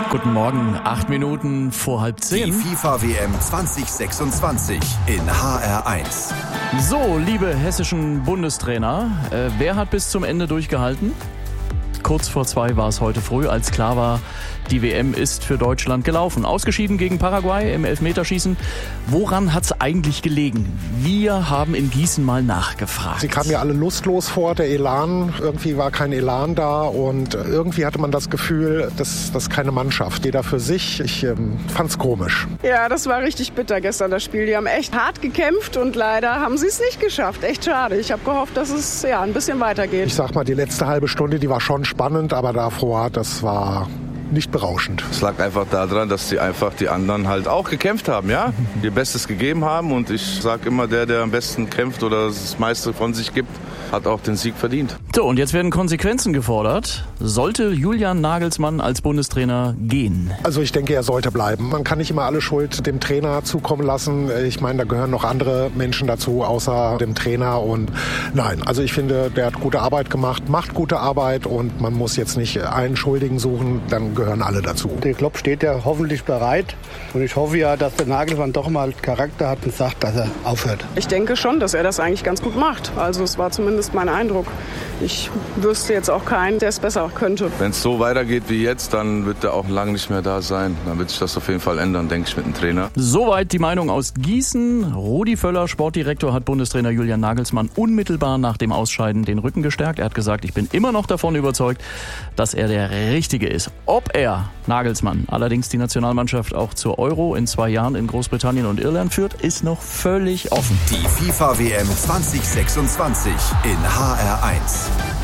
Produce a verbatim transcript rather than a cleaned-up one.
Guten Morgen, acht Minuten vor halb zehn. Die FIFA-W M zwanzig sechsundzwanzig in H R eins. So, liebe hessischen Bundestrainer, äh, wer hat bis zum Ende durchgehalten? Kurz vor zwei war es heute früh, als klar war, die W M ist für Deutschland gelaufen. Ausgeschieden gegen Paraguay im Elfmeterschießen. Woran hat es eigentlich gelegen? Wir haben in Gießen mal nachgefragt. Sie kamen ja alle lustlos vor, der Elan, irgendwie war kein Elan da und irgendwie hatte man das Gefühl, das ist keine Mannschaft, jeder für sich. Ich ähm, fand's komisch. Ja, das war richtig bitter gestern, das Spiel. Die haben echt hart gekämpft und leider haben sie es nicht geschafft. Echt schade. Ich habe gehofft, dass es ja ein bisschen weitergeht. Ich sag mal, die letzte halbe Stunde, die war schon spannend, aber davor, das war nicht berauschend. Es lag einfach daran, dass die einfach die anderen halt auch gekämpft haben, ja, ihr Bestes gegeben haben und ich sage immer, der, der am besten kämpft oder das meiste von sich gibt, hat auch den Sieg verdient. So, und jetzt werden Konsequenzen gefordert. Sollte Julian Nagelsmann als Bundestrainer gehen? Also ich denke, er sollte bleiben. Man kann nicht immer alle Schuld dem Trainer zukommen lassen. Ich meine, da gehören noch andere Menschen dazu, außer dem Trainer. Und nein, also ich finde, der hat gute Arbeit gemacht, macht gute Arbeit und man muss jetzt nicht einen Schuldigen suchen, dann gehören alle dazu. Der Klopp steht ja hoffentlich bereit und ich hoffe ja, dass der Nagelsmann doch mal Charakter hat und sagt, dass er aufhört. Ich denke schon, dass er das eigentlich ganz gut macht. Also es war zumindest mein Eindruck. Ich wüsste jetzt auch keinen, der es besser könnte. Wenn es so weitergeht wie jetzt, dann wird er auch lange nicht mehr da sein. Dann wird sich das auf jeden Fall ändern, denke ich, mit dem Trainer. Soweit die Meinung aus Gießen. Rudi Völler, Sportdirektor, hat Bundestrainer Julian Nagelsmann unmittelbar nach dem Ausscheiden den Rücken gestärkt. Er hat gesagt, ich bin immer noch davon überzeugt, dass er der Richtige ist. Ob er, Nagelsmann, allerdings die Nationalmannschaft auch zur Euro in zwei Jahren in Großbritannien und Irland führt, ist noch völlig offen. Die FIFA-W M zwanzig sechsundzwanzig in H R eins.